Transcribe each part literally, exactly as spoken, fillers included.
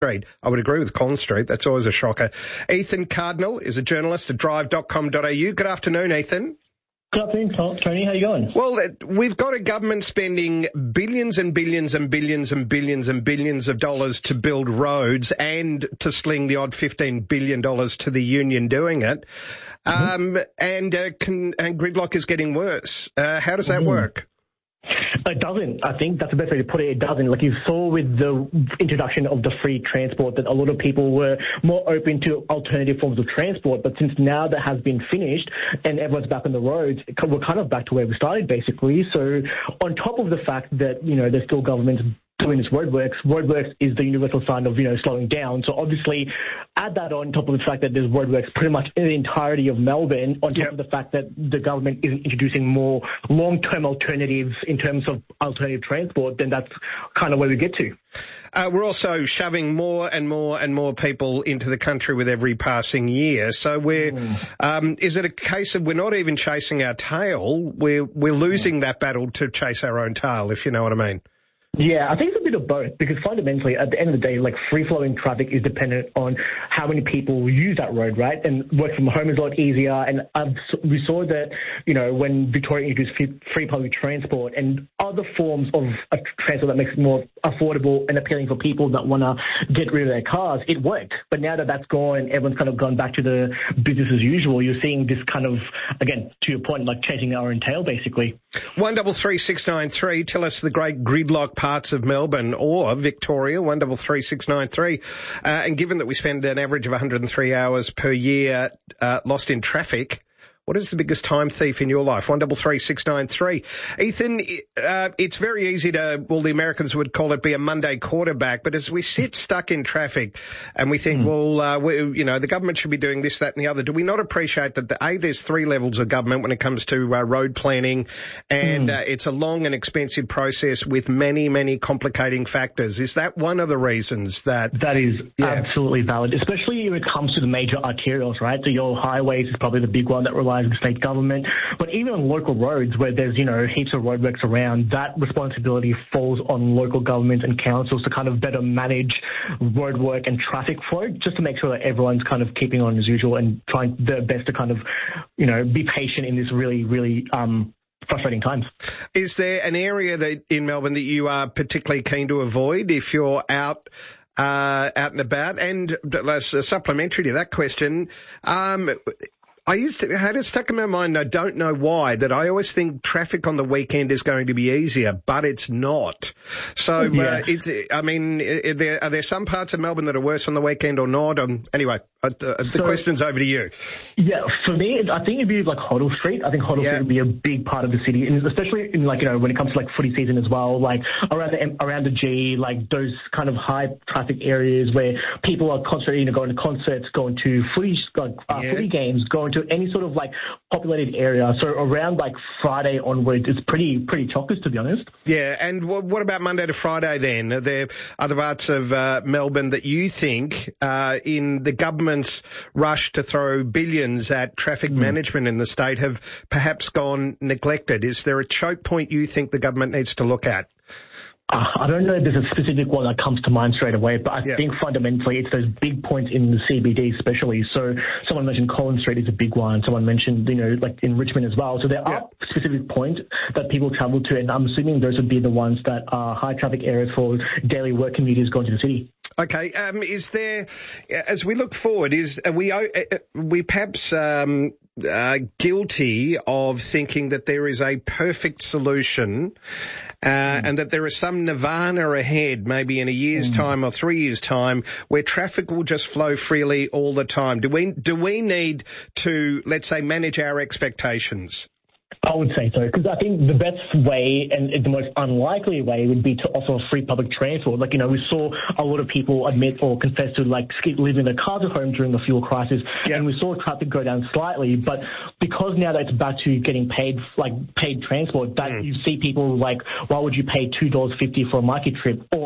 Street. I would agree with Collins Street. That's always a shocker. Ethan Cardinal is a journalist at drive dot com dot a u. Good afternoon, Ethan. Good afternoon, Tony. How you going? Well, we've got a government spending billions and billions and billions and billions and billions of dollars to build roads and to sling the odd fifteen billion dollars to the union doing it. Mm-hmm. Um, and, uh, can, and gridlock is getting worse. Uh, how does that mm-hmm. work? It doesn't. I think that's the best way to put it. It doesn't. Like you saw with the introduction of the free transport that a lot of people were more open to alternative forms of transport. But since now that has been finished and everyone's back on the roads, we're kind of back to where we started, basically. So on top of the fact that, you know, there's still governments doing this roadworks, roadworks is the universal sign of, you know, slowing down. So obviously add that on top of the fact that there's roadworks pretty much in the entirety of Melbourne, on top yep. of the fact that the government isn't introducing more long-term alternatives in terms of alternative transport, then that's kind of where we get to. Uh, we're also shoving more and more and more people into the country with every passing year. So we're, mm. um, is it a case of we're not even chasing our tail, we're, we're losing mm. that battle to chase our own tail, if you know what I mean? Yeah, I think it's a bit of both, because fundamentally, at the end of the day, like, free-flowing traffic is dependent on how many people use that road, right? And work from home is a lot easier. And I've, we saw that, you know, when Victoria introduced free, free public transport and other forms of a transport that makes it more affordable and appealing for people that want to get rid of their cars, it worked. But now that that's gone and everyone's kind of gone back to the business as usual, you're seeing this kind of, again, to your point, like chasing our own tail, basically. One double three six nine three. Tell us the great gridlock parts of Melbourne or Victoria. One double three six nine three. Uh, and given that we spend an average of one hundred three hours per year uh, lost in traffic, what is the biggest time thief in your life? One double three six nine three. Ethan, uh, it's very easy to, well, the Americans would call it be a Monday quarterback, but as we sit stuck in traffic and we think, mm. well, uh, we, you know, the government should be doing this, that and the other, do we not appreciate that, the, A, there's three levels of government when it comes to uh, road planning, and mm. uh, it's a long and expensive process with many, many complicating factors. Is that one of the reasons that... That is yeah. absolutely valid, especially when it comes to the major arterials, right? So your highways is probably the big one that relies the state government, but even on local roads where there's, you know, heaps of roadworks around, that responsibility falls on local governments and councils to kind of better manage roadwork and traffic flow, just to make sure that everyone's kind of keeping on as usual and trying their best to kind of, you know, be patient in this really, really, um, frustrating times. Is there an area that in Melbourne that you are particularly keen to avoid if you're out uh, out and about? And uh, supplementary to that question, um, I used to had it stuck in my mind, I don't know why, that I always think traffic on the weekend is going to be easier, but it's not. So, yeah. uh, it's, I mean, are there, are there some parts of Melbourne that are worse on the weekend or not? Um, anyway, uh, the so, question's over to you. Yeah, for me, I think it'd be like Hoddle Street. I think Hoddle yeah. Street would be a big part of the city, and especially in, like, you know, when it comes to like footy season as well, like around the around the G, like those kind of high traffic areas where people are constantly, you know, going to concerts, going to footy, like, uh, yeah. footy games, going to any sort of like populated area. So around like Friday onwards, it's pretty pretty chockers, to be honest. Yeah, and w- what about Monday to Friday then? Are there other parts of uh, Melbourne that you think, uh, in the government's rush to throw billions at traffic mm. management in the state, have perhaps gone neglected? Is there a choke point you think the government needs to look at? Uh, I don't know if there's a specific one that comes to mind straight away, but I yeah. think fundamentally it's those big points in the C B D especially. So someone mentioned Collins Street is a big one. Someone mentioned, you know, like in Richmond as well. So there yeah. are specific points that people travel to, and I'm assuming those would be the ones that are high traffic areas for daily work commuters going to the city. Okay. Um, is there, as we look forward, is are we are we perhaps um, uh, guilty of thinking that there is a perfect solution, uh, mm. and that there is some nirvana ahead, maybe in a year's mm. time or three years' time, where traffic will just flow freely all the time? Do we do we need to, let's say, manage our expectations? I would say so, because I think the best way and the most unlikely way would be to offer free public transport. Like, you know, we saw a lot of people admit or confess to, like, leaving their cars at home during the fuel crisis, yeah. and we saw traffic go down slightly. But because now that it's back to getting paid, like, paid transport, that mm. you see people like, why would you pay two dollars fifty for a market trip? Or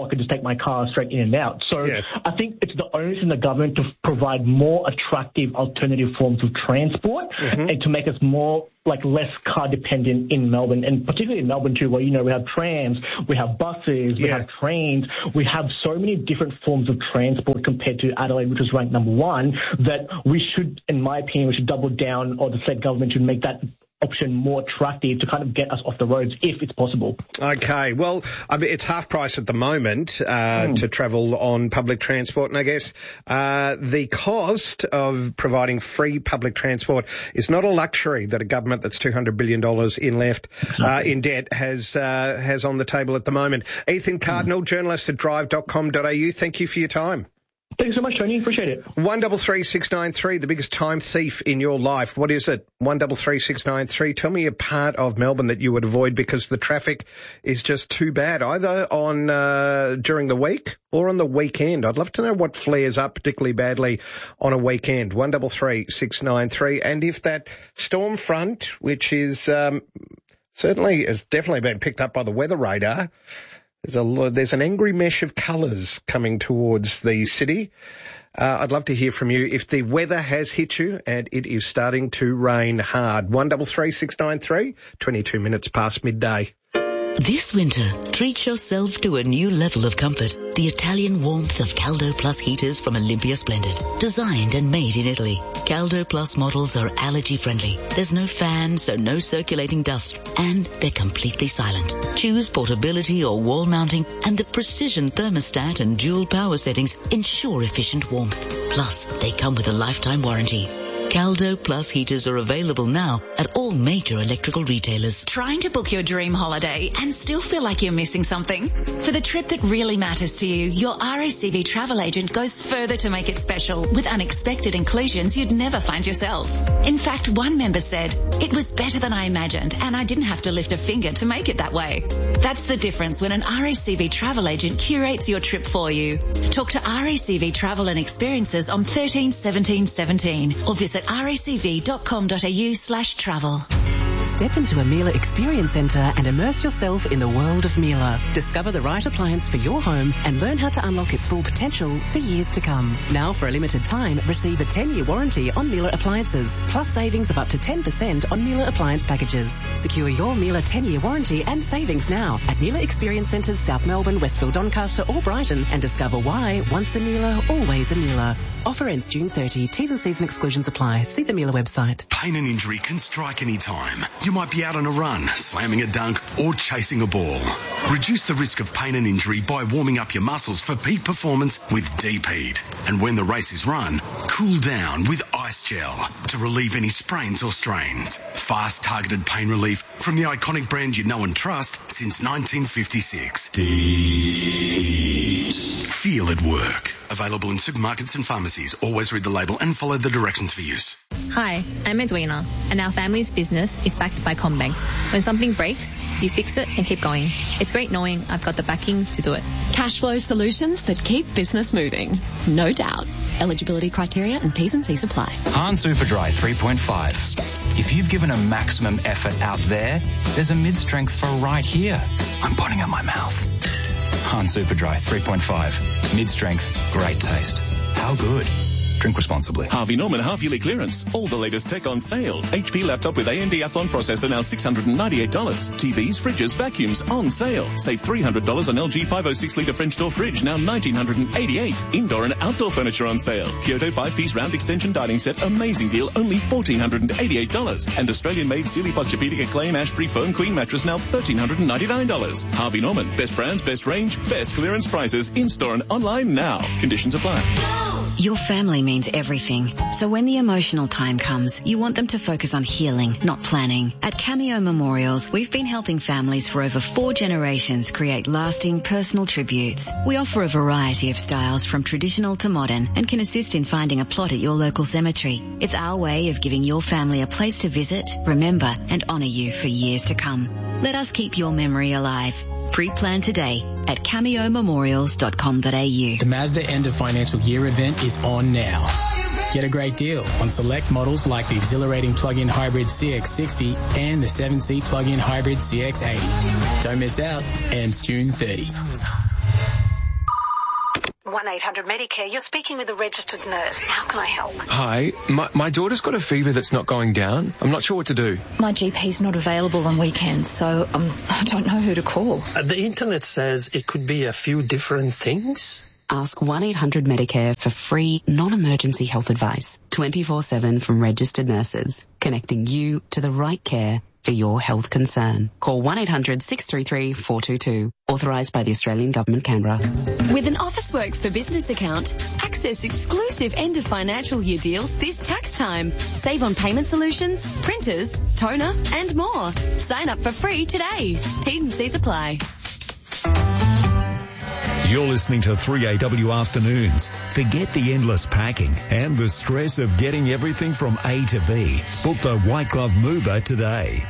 or I could just take my car straight in and out. So yeah. I think it's the onus in the government to provide more attractive alternative forms of transport mm-hmm. and to make us more like less car dependent in Melbourne, and particularly in Melbourne too, where, you know, we have trams, we have buses, we yeah. have trains, we have so many different forms of transport compared to Adelaide, which was ranked number one, that we should, in my opinion, we should double down, or the state government should make that option more attractive to kind of get us off the roads if it's possible. Okay, well, I mean, it's half price at the moment uh, mm. to travel on public transport, and I guess uh, the cost of providing free public transport is not a luxury that a government that's two hundred billion dollars in left uh, in debt has uh, has on the table at the moment. Ethan Cardinal, mm. journalist at drive dot com dot a u, thank you for your time. Thanks so much, Tony. Appreciate it. One double three six nine three, the biggest time thief in your life. What is it? One double three six nine three. Tell me a part of Melbourne that you would avoid because the traffic is just too bad, either on uh, during the week or on the weekend. I'd love to know what flares up particularly badly on a weekend. One double three six nine three. And if that storm front, which is um, certainly has definitely been picked up by the weather radar. There's a there's an angry mesh of colours coming towards the city. Uh, I'd love to hear from you if the weather has hit you and it is starting to rain hard. One double three six nine three. Twenty-two minutes past midday. This winter, treat yourself to a new level of comfort. The Italian warmth of Caldo Plus heaters from Olympia Splendid. Designed and made in Italy. Caldo Plus models are allergy friendly. There's no fan, so no circulating dust. And they're completely silent. Choose portability or wall mounting, and the precision thermostat and dual power settings ensure efficient warmth. Plus, they come with a lifetime warranty. Caldo Plus heaters are available now at all major electrical retailers. Trying to book your dream holiday and still feel like you're missing something? For the trip that really matters to you, your R A C V travel agent goes further to make it special with unexpected inclusions you'd never find yourself. In fact, one member said, "It was better than I imagined and I didn't have to lift a finger to make it that way." That's the difference when an R A C V travel agent curates your trip for you. Talk to R A C V Travel and Experiences on thirteen seventeen seventeen or visit r a c v dot com dot a u slash travel. Step into a Miele Experience Centre and immerse yourself in the world of Miele. Discover the right appliance for your home and learn how to unlock its full potential for years to come. Now, for a limited time, receive a ten-year warranty on Miele appliances, plus savings of up to ten percent on Miele appliance packages. Secure your Miele ten-year warranty and savings now at Miele Experience Centres, South Melbourne, Westfield, Doncaster or Brighton, and discover why once a Miele, always a Miele. Offer ends June thirtieth. T's and C's and exclusions apply. See the Miele website. Pain and injury can strike any time. You might be out on a run, slamming a dunk or chasing a ball. Reduce the risk of pain and injury by warming up your muscles for peak performance with Deep Heat. And when the race is run, cool down with Ice Gel to relieve any sprains or strains. Fast targeted pain relief from the iconic brand you know and trust since nineteen fifty-six. Deep Heat. Feel it work. Available in supermarkets and pharmacies. Always read the label and follow the directions for use. Hi, I'm Edwina, and our family's business is backed by CommBank. When something breaks, you fix it and keep going. It's great knowing I've got the backing to do it. Cash flow solutions that keep business moving. No doubt. Eligibility criteria and T's and C's apply. Hahn Superdry three point five. If you've given a maximum effort out there, there's a mid-strength for right here. I'm putting in my mouth. Hahn Superdry three point five. Mid-strength, great taste. How good? Drink responsibly. Harvey Norman half-yearly clearance. All the latest tech on sale. H P laptop with A M D Athlon processor now six hundred ninety-eight dollars. T Vs, fridges, vacuums on sale. Save three hundred dollars on L G five oh six litre French door fridge now one thousand nine hundred eighty-eight dollars. Indoor and outdoor furniture on sale. Kyoto five-piece round extension dining set. Amazing deal. Only one thousand four hundred eighty-eight dollars. And Australian-made Sealy Posturepedic Acclaim Ashbury Foam Queen mattress now one thousand three hundred ninety-nine dollars. Harvey Norman. Best brands, best range, best clearance prices. In-store and online now. Conditions apply. Your family means everything. So when the emotional time comes, you want them to focus on healing, not planning. At Cameo Memorials, we've been helping families for over four generations create lasting personal tributes. We offer a variety of styles from traditional to modern and can assist in finding a plot at your local cemetery. It's our way of giving your family a place to visit, remember and honour you for years to come. Let us keep your memory alive. Pre-plan today at cameo memorials dot com dot a u. The Mazda end of financial year event is on now. Get a great deal on select models like the exhilarating plug-in hybrid C X sixty and the seven seat plug-in hybrid C X eighty. Don't miss out. Ends June thirtieth. eight hundred Medicare. You're speaking with a registered nurse. How can I help? Hi, my, my daughter's got a fever that's not going down. I'm not sure what to do. My G P's not available on weekends, so um, I don't know who to call. Uh, the internet says it could be a few different things. Ask one eight hundred Medicare for free, non-emergency health advice, twenty-four seven from registered nurses, connecting you to the right care for your health concern. Call one eight hundred six three three four two two. Authorised by the Australian Government, Canberra. With an Officeworks for Business account, access exclusive end of financial year deals this tax time. Save on payment solutions, printers, toner, and more. Sign up for free today. T's and C's apply. You're listening to three A W Afternoons. Forget the endless packing and the stress of getting everything from A to B. Book the White Glove Mover today.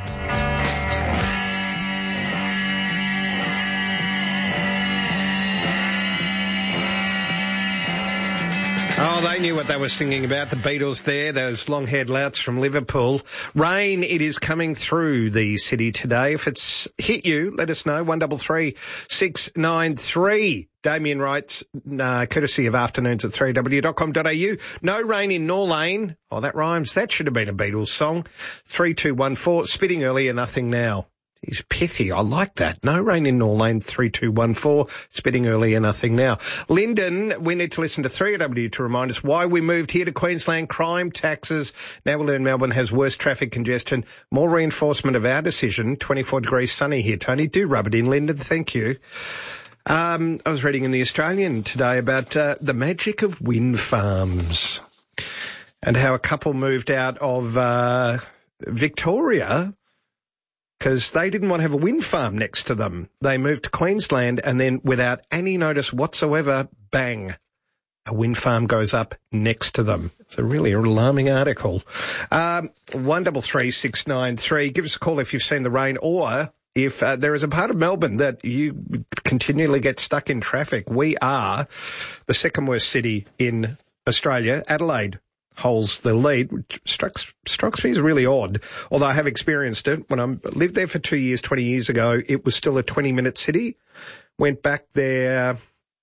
Oh, they knew what they were singing about, the Beatles there, those long-haired louts from Liverpool. Rain, it is coming through the city today. If it's hit you, let us know, one three three six nine three. Damien writes, uh, courtesy of afternoons at three w dot com dot a u. No rain in Norlane. Oh, that rhymes. That should have been a Beatles song. three two one four, spitting earlier, nothing now. He's pithy. I like that. No rain in Norlane, three two one four, spitting earlier, nothing now. Lyndon, we need to listen to three A W to remind us why we moved here to Queensland. Crime, taxes. Now we learn Melbourne has worse traffic congestion. More reinforcement of our decision. twenty-four degrees sunny here, Tony. Do rub it in, Lyndon. Thank you. Um, I was reading in The Australian today about uh, the magic of wind farms and how a couple moved out of uh, Victoria because they didn't want to have a wind farm next to them. They moved to Queensland and then without any notice whatsoever, bang, a wind farm goes up next to them. It's a really alarming article. Um, one three three six nine three. Give us a call if you've seen the rain or if uh, there is a part of Melbourne that you continually get stuck in traffic. We are the second worst city in Australia. Adelaide holds the lead, which strikes, strikes me as really odd, although I have experienced it. When I lived there for two years, twenty years ago, it was still a twenty-minute city. Went back there,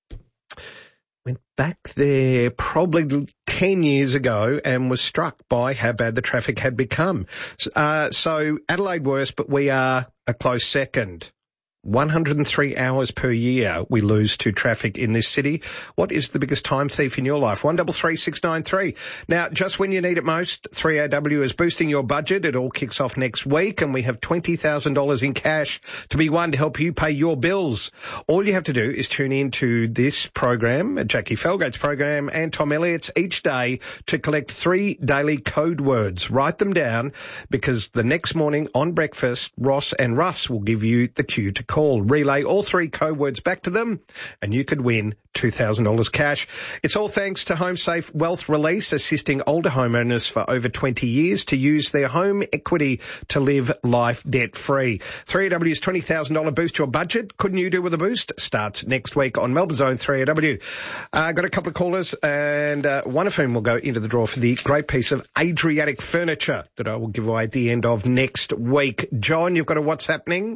went back there probably ten years ago and was struck by how bad the traffic had become. Uh, so Adelaide worse, but we are a close second. one hundred three hours per year we lose to traffic in this city. What is the biggest time thief in your life? one three three six nine three. Now, just when you need it most, three A W is boosting your budget. It all kicks off next week, and we have twenty thousand dollars in cash to be won to help you pay your bills. All you have to do is tune in to this program, Jackie Felgate's program, and Tom Elliott's each day to collect three daily code words. Write them down, because the next morning on breakfast, Ross and Russ will give you the cue to call. Relay all three code words back to them and you could win two thousand dollars cash. It's all thanks to HomeSafe Wealth Release, assisting older homeowners for over twenty years to use their home equity to live life debt-free. three A W's twenty thousand dollars Boost Your Budget. Couldn't you do with a boost? Starts next week on Melbourne's own three A W. Uh, got a couple of callers, and uh, one of whom will go into the draw for the great piece of Adriatic furniture that I will give away at the end of next week. John, you've got a what's happening?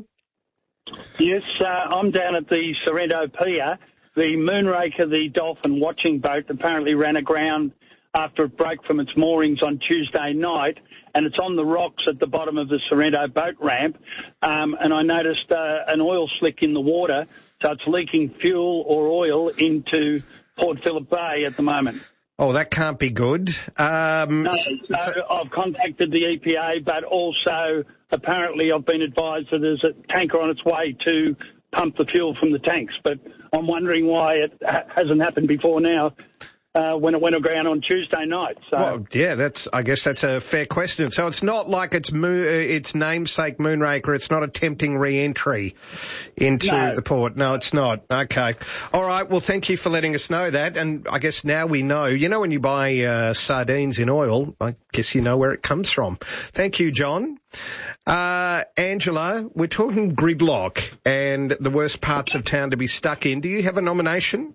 Yes, uh, I'm down at the Sorrento Pier. The Moonraker, the dolphin watching boat, apparently ran aground after it broke from its moorings on Tuesday night, and it's on the rocks at the bottom of the Sorrento boat ramp. Um, and I noticed uh, an oil slick in the water, so it's leaking fuel or oil into Port Phillip Bay at the moment. Oh, that can't be good. Um, no, so I've contacted the E P A, but also apparently I've been advised that there's a tanker on its way to pump the fuel from the tanks. But I'm wondering why it ha- hasn't happened before now. Uh, when it went aground on Tuesday night. So. Well, yeah, that's. I guess that's a fair question. So it's not like its mo- its namesake Moonraker. It's not attempting re-entry into no. the port. No, it's not. Okay. All right. Well, thank you for letting us know that. And I guess now we know. You know, when you buy uh, sardines in oil, I guess you know where it comes from. Thank you, John. Uh, Angela, we're talking gridlock and the worst parts of town to be stuck in. Do you have a nomination?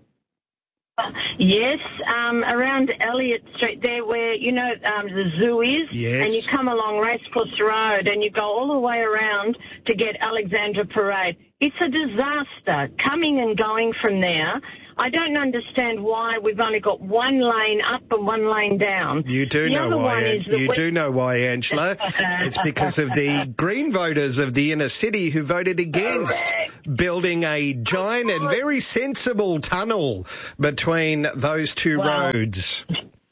Yes, um, around Elliott Street there where, you know, um, the zoo is. Yes. And you come along Racecourse Road and you go all the way around to get Alexandra Parade. It's a disaster coming and going from there. I don't understand why we've only got one lane up and one lane down. You do the know why, An- you we- do know why, Angela. It's because of the Green voters of the inner city who voted against Correct. building a giant and very sensible tunnel between those two Well, roads.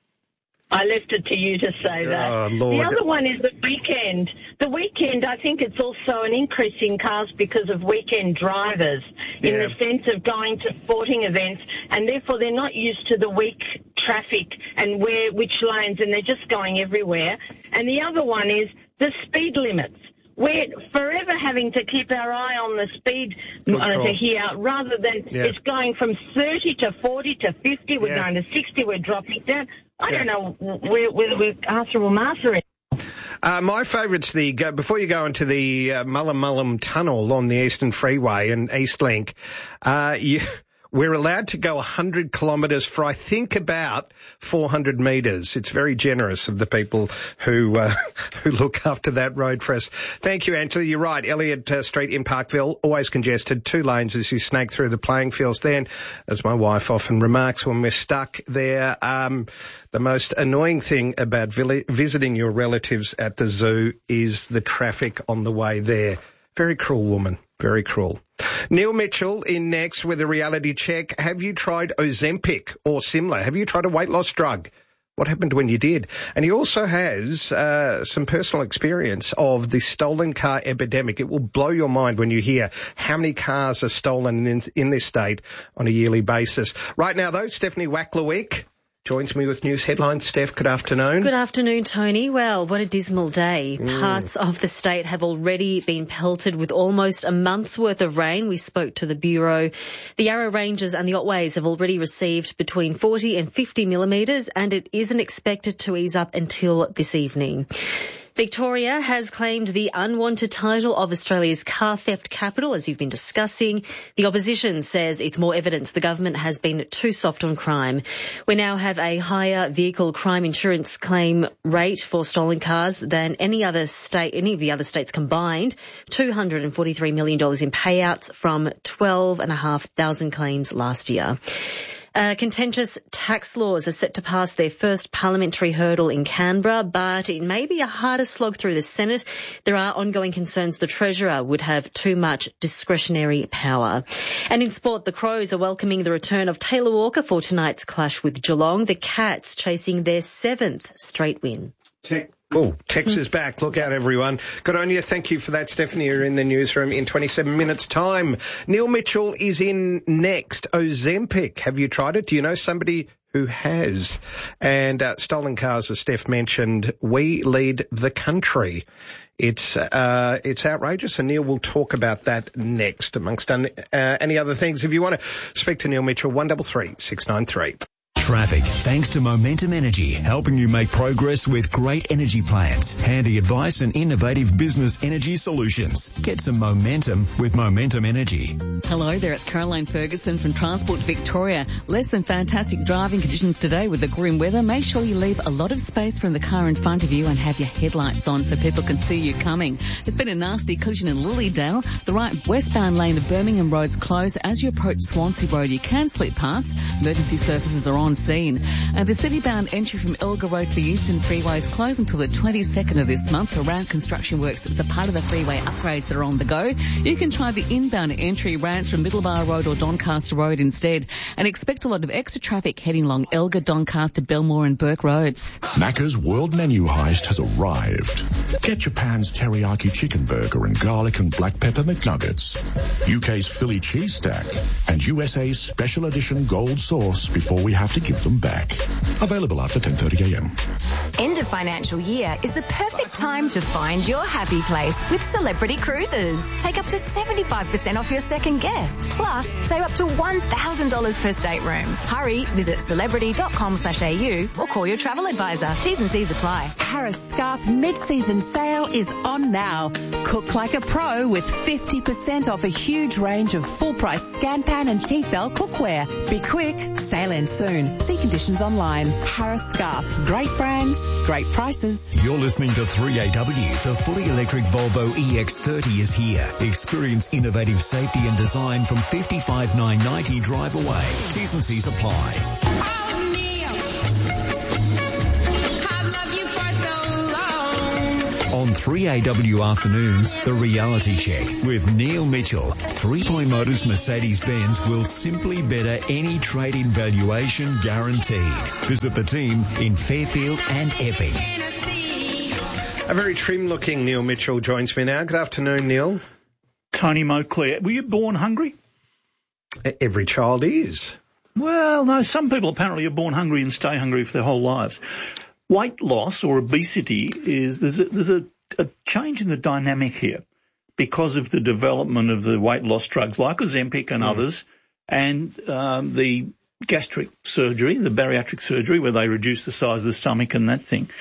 I left it to you to say that. Oh, Lord. The other one is the weekend. The weekend, I think it's also an increase in cars because of weekend drivers in Yeah. the sense of going to sporting events, and therefore they're not used to the week traffic and where which lanes, and they're just going everywhere. And the other one is the speed limits. We're forever having to keep our eye on the speed monitor here rather than Yeah. it's going from thirty to forty to fifty. We're Yeah. going to sixty. We're dropping down. I Yeah. don't know where, whether we're Arthur or Martha in. Uh, my favourite's the, go, before you go into the uh, Mullum Mullum Tunnel on the Eastern Freeway and Eastlink, uh, you, we're allowed to go one hundred kilometres for, I think, about four hundred metres. It's very generous of the people who uh, who look after that road for us. Thank you, Angela. You're right. Elliott uh, Street in Parkville, always congested. Two lanes as you snake through the playing fields. Then, as my wife often remarks when we're stuck there, um, the most annoying thing about vi- visiting your relatives at the zoo is the traffic on the way there. Very cruel woman. Very cruel. Neil Mitchell in next with a reality check. Have you tried Ozempic or similar? Have you tried a weight loss drug? What happened when you did? And he also has uh, some personal experience of the stolen car epidemic. It will blow your mind when you hear how many cars are stolen in, in this state on a yearly basis. Right now, though, Stephanie Wacklewick joins me with news headlines. Steph, good afternoon. Good afternoon, Tony. Well, what a dismal day. Mm. Parts of the state have already been pelted with almost a month's worth of rain. We spoke to the Bureau. The Yarra Ranges and the Otways have already received between forty and fifty millimetres, and it isn't expected to ease up until this evening. Victoria has claimed the unwanted title of Australia's car theft capital, as you've been discussing. The opposition says it's more evidence the government has been too soft on crime. We now have a higher vehicle crime insurance claim rate for stolen cars than any other state, any of the other states combined. two hundred forty-three million dollars in payouts from twelve thousand five hundred claims last year. Uh, contentious tax laws are set to pass their first parliamentary hurdle in Canberra, but it may be a harder slog through the Senate. There are ongoing concerns the Treasurer would have too much discretionary power. And in sport, the Crows are welcoming the return of Taylor Walker for tonight's clash with Geelong. The Cats chasing their seventh straight win. Tech. Oh, Tex is back. Look out, everyone. Good on you. Thank you for that, Stephanie. You're in the newsroom in twenty-seven minutes' time. Neil Mitchell is in next. Ozempic. Have you tried it? Do you know somebody who has? And uh, stolen cars, as Steph mentioned, we lead the country. It's uh, it's outrageous, and Neil will talk about that next, amongst uh, any other things. If you want to speak to Neil Mitchell, one double three six nine three. Traffic, thanks to Momentum Energy, helping you make progress with great energy plans, handy advice and innovative business energy solutions. Get some momentum with Momentum Energy. Hello there, it's Caroline Ferguson from Transport Victoria. Less than fantastic driving conditions today with the grim weather. Make sure you leave a lot of space from the car in front of you and have your headlights on so people can see you coming. There's been a nasty collision in Lilydale. The right westbound lane of Birmingham Road's closed. As you approach Swansea Road, you can slip past. Emergency services are on scene. And the city-bound entry from Elgar Road to the Eastern Freeway is closed until the twenty-second of this month around construction works. It's a part of the freeway upgrades that are on the go. You can try the inbound entry routes from Middlebar Road or Doncaster Road instead, and expect a lot of extra traffic heading along Elgar, Doncaster, Belmore and Burke Roads. Macca's World Menu Heist has arrived. Get Japan's teriyaki chicken burger and garlic and black pepper McNuggets, U K's Philly cheese stack, and U S A's special edition gold sauce before we have to give them back. Available after ten thirty a m. End of financial year is the perfect time to find your happy place with Celebrity Cruises. Take up to seventy-five percent off your second guest. Plus, save up to one thousand dollars per stateroom. Hurry, visit celebrity dot com slash a u or call your travel advisor. T's and C's apply. Harris Scarf mid-season sale is on now. Cook like a pro with fifty percent off a huge range of full-price Scanpan and T-F L cookware. Be quick, sale ends soon. time. See conditions online. Harris Scarf. Great brands, great prices. You're listening to three A W. The fully electric Volvo E X thirty is here. Experience innovative safety and design from fifty-five thousand nine hundred ninety drive away. T's and C's apply. On three A W Afternoons, The Reality Check with Neil Mitchell. Three Point Motors Mercedes-Benz will simply better any trade-in valuation guaranteed. Visit the team in Fairfield and Epping. A very trim-looking Neil Mitchell joins me now. Good afternoon, Neil. Tony Moclair. Were you born hungry? Every child is. Well, no, some people apparently are born hungry and stay hungry for their whole lives. Weight loss or obesity is, there's a, there's a, a change in the dynamic here because of the development of the weight loss drugs like Ozempic and mm. others, and um, the gastric surgery, the bariatric surgery where they reduce the size of the stomach and that thing.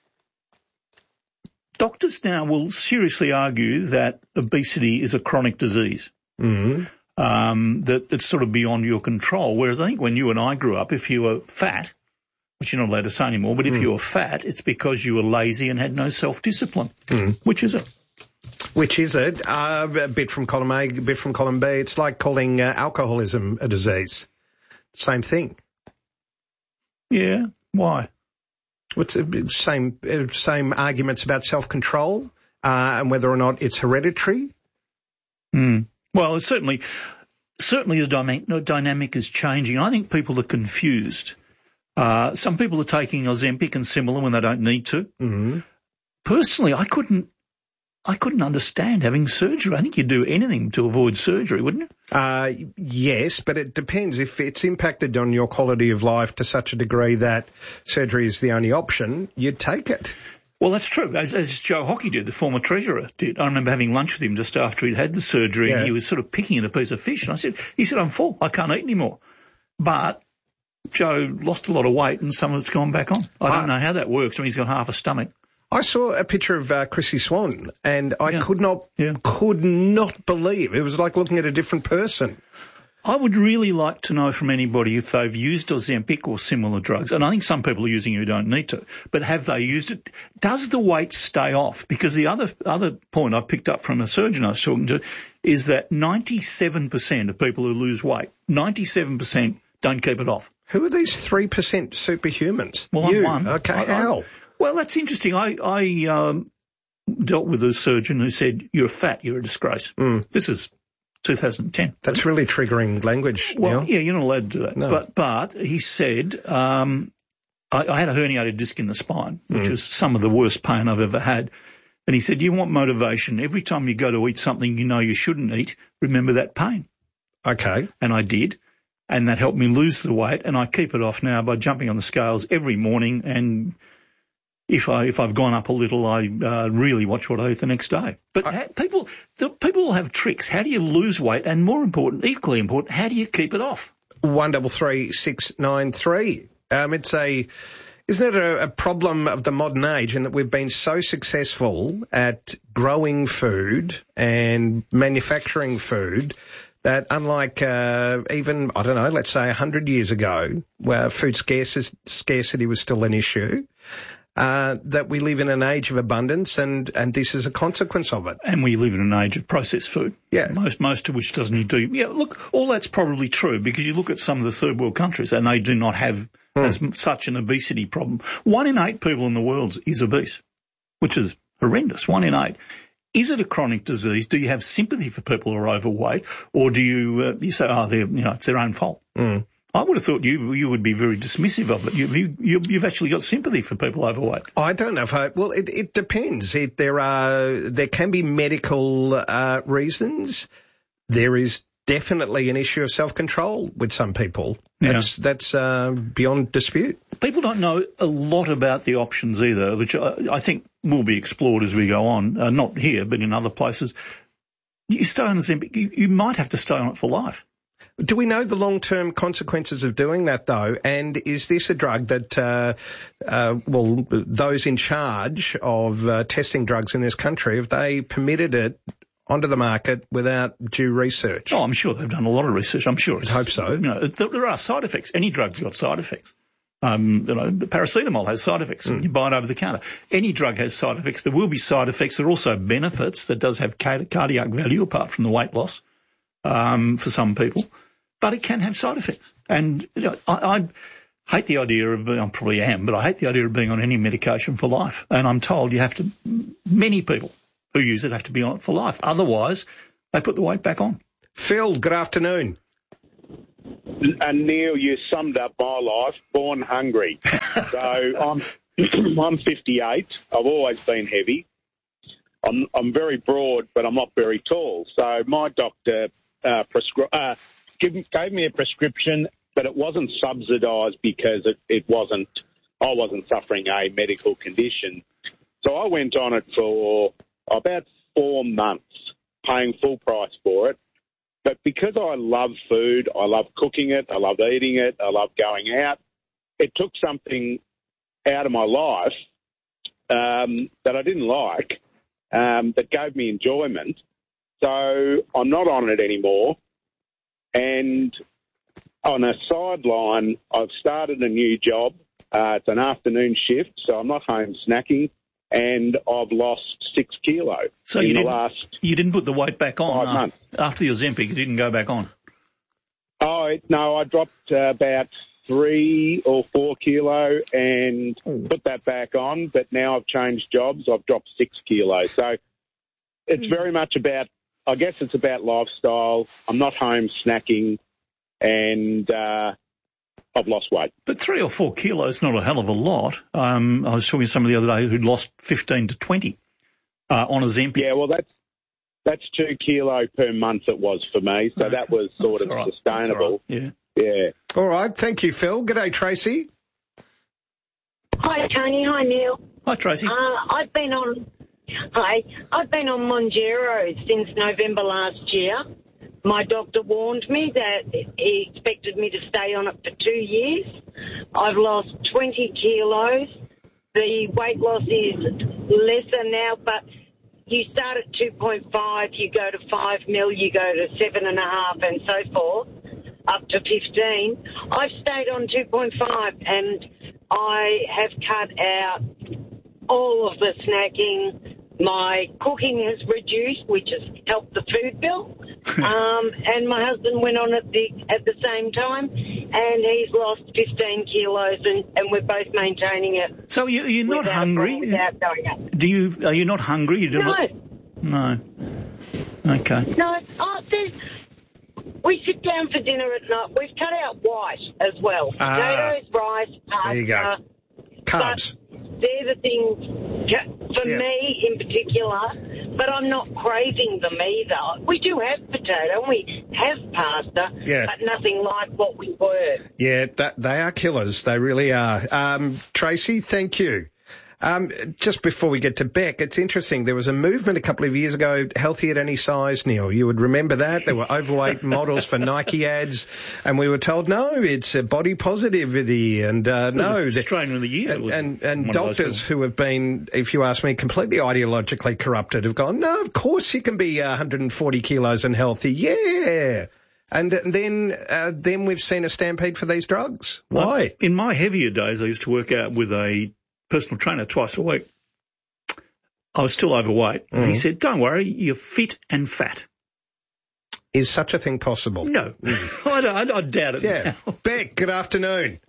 Doctors now will seriously argue that obesity is a chronic disease, mm. um, that it's sort of beyond your control, whereas I think when you and I grew up, if you were fat, which you're not allowed to say anymore, but if mm. you were fat, it's because you were lazy and had no self-discipline. Mm. Which is it? Which is it? Uh, a bit from column A, a bit from column B. It's like calling uh, alcoholism a disease. Same thing. Yeah. Why? What's the same same arguments about self-control uh, and whether or not it's hereditary? Mm. Well, it's certainly certainly the dynamic, the dynamic is changing. I think people are confused. Uh, some people are taking Ozempic and similar when they don't need to. Mm-hmm. Personally, I couldn't, I couldn't understand having surgery. I think you'd do anything to avoid surgery, wouldn't you? Uh, yes, but it depends. If it's impacted on your quality of life to such a degree that surgery is the only option, you'd take it. Well, that's true, as, as Joe Hockey did, the former treasurer did. I remember having lunch with him just after he'd had the surgery, yeah. and he was sort of picking at a piece of fish. And I said, he said, I'm full. I can't eat anymore. But Joe lost a lot of weight and some of it's gone back on. I don't uh, know how that works. I mean, he's got half a stomach. I saw a picture of uh, Chrissy Swan and I yeah. could not, yeah. could not believe. It was like looking at a different person. I would really like to know from anybody if they've used Ozempic or similar drugs. And I think some people are using it who don't need to. But have they used it? Does the weight stay off? Because the other, other point I've picked up from a surgeon I was talking to is that ninety-seven percent of people who lose weight, ninety-seven percent don't keep it off. Who are these three percent superhumans? Well, you. I'm one. Okay, I, how? I, well, that's interesting. I, I um, dealt with a surgeon who said, you're fat, you're a disgrace. Mm. This is two thousand ten. That's really triggering language, Well, Neil. yeah, you're not allowed to do that. No. But, but he said, um, I, I had a herniated disc in the spine, which Mm. was some of the worst pain I've ever had. And he said, you want motivation. Every time you go to eat something you know you shouldn't eat, remember that pain. Okay. And I did. And that helped me lose the weight, and I keep it off now by jumping on the scales every morning. And if I if I've gone up a little, I uh, really watch what I eat the next day. But I, ha- people the, people will have tricks. How do you lose weight? And more important, equally important, how do you keep it off? One double three six nine three. Um, it's a. Isn't it a, a problem of the modern age in that we've been so successful at growing food and manufacturing food that unlike uh, even, I don't know, let's say one hundred years ago, where food scarcity, scarcity was still an issue, uh, that we live in an age of abundance, and, and this is a consequence of it. And we live in an age of processed food. Yeah. Most, most of which doesn't do. Yeah, look, all that's probably true because you look at some of the third world countries and they do not have mm. as such an obesity problem. One in eight people in the world is obese, which is horrendous. One in eight. Is it a chronic disease? Do you have sympathy for people who are overweight, or do you uh, you say, oh, they're, you know, it's their own fault? Mm. I would have thought you you would be very dismissive of it. You, you you've actually got sympathy for people overweight. I don't know if I. Well, it it depends. It, there are there can be medical uh, reasons. There is definitely an issue of self-control with some people. That's yeah. that's uh, beyond dispute. People don't know a lot about the options either, which I, I think will be explored as we go on. Uh, not here, but in other places. You stay on Ozempic, you, you might have to stay on it for life. Do we know the long-term consequences of doing that, though? And is this a drug that, uh, uh, well, those in charge of uh, testing drugs in this country, have they permitted it onto the market without due research? Oh, I'm sure they've done a lot of research. I'm sure. It's, I hope so. You know, there are side effects. Any drug's got side effects. Um, you know, paracetamol has side effects. Mm. You buy it over the counter. Any drug has side effects. There will be side effects. There are also benefits. That does have cardiac value apart from the weight loss um, for some people. But it can have side effects. And you know, I, I hate the idea of, I probably am, but I hate the idea of being on any medication for life. And I'm told you have to, many people who use it have to be on it for life. Otherwise, they put the weight back on. Phil, good afternoon. And Neil, you summed up my life, born hungry. So I'm I'm fifty-eight. I've always been heavy. I'm I'm very broad, but I'm not very tall. So my doctor uh, prescri- uh, give, gave me a prescription, but it wasn't subsidised because it, it wasn't. I wasn't suffering a medical condition. So I went on it for about four months, paying full price for it. But because I love food, I love cooking it, I love eating it, I love going out, it took something out of my life um, that I didn't like, um, that gave me enjoyment. So I'm not on it anymore. And on a sideline, I've started a new job. Uh, it's an afternoon shift, so I'm not home snacking. And I've lost six kilos so in you the didn't, last you didn't put the weight back on five after, months. After the Ozempic, you didn't go back on? Oh, no, I dropped uh, about three or four kilo and Ooh. put that back on, but now I've changed jobs. I've dropped six kilos. So it's Mm. very much about, I guess it's about lifestyle. I'm not home snacking and uh, I've lost weight. But three or four kilos is not a hell of a lot. Um, I was talking to somebody the other day who'd lost fifteen to twenty uh, on Ozempic. Yeah, well, that's that's two kilo per month it was for me, so Okay. that was sort That's of all right. sustainable. That's all right. Yeah. All right. Thank you, Phil. G'day, Tracy. Hi, Tony. Hi, Neil. Hi, Tracy. Uh, I've been on. Hi, I've been on Monjaro since November last year. My doctor warned me that he expected me to stay on it for two years. I've lost twenty kilos. The weight loss is lesser now, but you start at two point five, you go to five mil, you go to seven and a half, and so forth, up to fifteen. I've stayed on two point five, and I have cut out all of the snacking. My cooking has reduced, which has helped the food bill. um, and my husband went on at the at the same time, and he's lost fifteen kilos, and, and we're both maintaining it. So you, you're not without, hungry? Without going up. Do you? Are you not hungry? You No. No. Okay. No, oh, there's, we sit down for dinner at night. We've cut out white as well. Ah. Potatoes, rice, pasta. There you go. Carbs. But they're the things for Yeah. me in particular, but I'm not craving them either. We do have potato and we have pasta, Yeah. but nothing like what we were. Yeah, that, they are killers. They really are. Um, Tracy, thank you. Um, just before we get to Beck, it's interesting. There was a movement a couple of years ago, healthy at any size, Neil. You would remember that. There were overweight models for Nike ads, and we were told, no, it's a body positivity, and uh, no. Australian of the Year. And, and, and doctors who have been, if you ask me, completely ideologically corrupted have gone, no, of course you can be uh, one hundred forty kilos and healthy. Yeah. And then, uh, then we've seen a stampede for these drugs. Why? Well, in my heavier days, I used to work out with a personal trainer twice a week. I was still overweight. Mm-hmm. And he said, don't worry, you're fit and fat. Is such a thing possible? No. I, don't, I doubt it. Yeah. Now. Beck, good afternoon.